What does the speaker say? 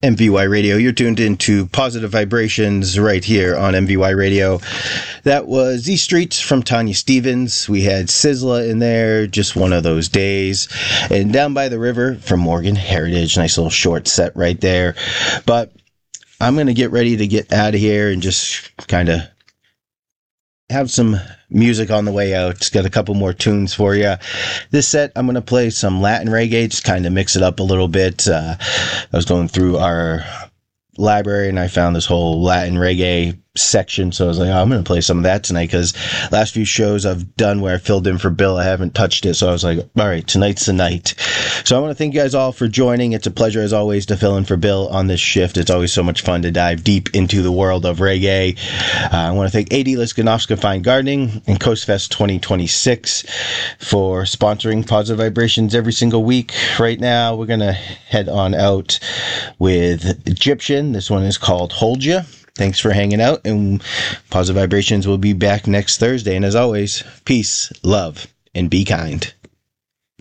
MVY Radio. You're tuned into Positive Vibrations right here on MVY Radio. That was These Streets from Tanya Stevens. We had Sizzla in there, Just One of Those Days. And Down by the River from Morgan Heritage. Nice little short set right there. But I'm going to get ready to get out of here and just kind of have some music on the way out. Just got a couple more tunes for you. This set, I'm going to play some Latin reggae, just kind of mix it up a little bit. I was going through our library and I found this whole Latin reggae section, so I was like, I'm going to play some of that tonight, because last few shows I've done where I filled in for Bill, I haven't touched it, so I was like, all right, tonight's the night. So I want to thank you guys all for joining. It's a pleasure as always to fill in for Bill on this shift. It's always so much fun to dive deep into the world of reggae. I want to thank AD Liskanovska Fine Gardening and Coast Fest 2026 for sponsoring Positive Vibrations every single week. Right now we're going to head on out with Egyptian. This one is called Hold Ya. Thanks for hanging out, and Positive Vibrations will be back next Thursday. And as always, peace, love, and be kind.